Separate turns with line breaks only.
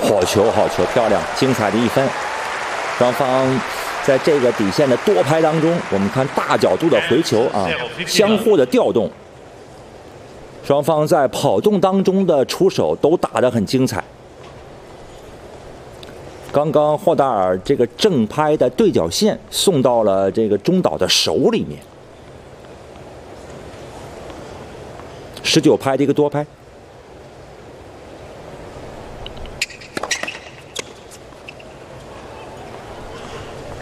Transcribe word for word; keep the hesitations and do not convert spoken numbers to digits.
好球，好球，漂亮，精彩的一分。双方在这个底线的多拍当中，我们看大角度的回球啊，相互的调动。双方在跑动当中的出手都打得很精彩。刚刚霍达尔这个正拍的对角线送到了这个中岛的手里面。十九拍的一个多拍。